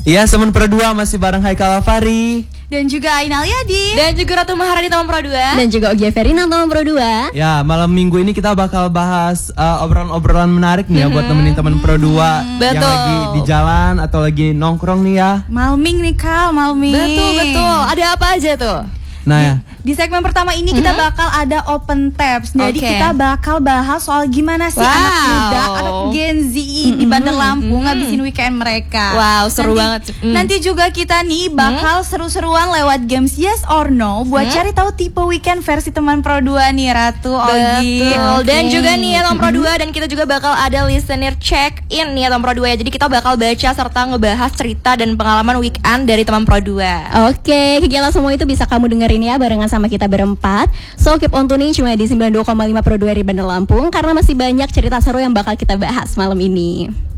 Iya, Semen Pro 2 masih bareng Haikal Alvari dan juga Ainal Yadi dan juga Ratu Maharani teman Pro 2 dan juga Ogia Verina teman Pro 2. Ya, malam minggu ini kita bakal bahas obrolan-obrolan menarik nih ya buat temenin teman Pro 2 yang lagi di jalan atau lagi nongkrong nih ya. Malming nih Kal, malming. Betul. Ada apa aja tuh? Nah ya, di segmen pertama ini kita bakal ada open tabs. Jadi kita bakal bahas soal gimana sih anak muda, anak Gen Z di Bandar Lampung ngabisin weekend mereka. Wow, seru banget. Nanti juga kita nih bakal seru-seruan lewat games Yes or No buat cari tahu tipe weekend versi teman Pro 2 nih, Ratu, Ogi. Betul. Dan juga nih ya teman Pro 2, dan kita juga bakal ada listener check in nih ya teman Pro 2 ya. Jadi kita bakal baca serta ngebahas cerita dan pengalaman weekend dari teman Pro 2. Oke, kegiatan semua itu bisa kamu dengerin ya barengan sama kita berempat. So keep on tuning cuma di 92,5 Pro 2 di Bandar Lampung karena masih banyak cerita seru yang bakal kita bahas malam ini.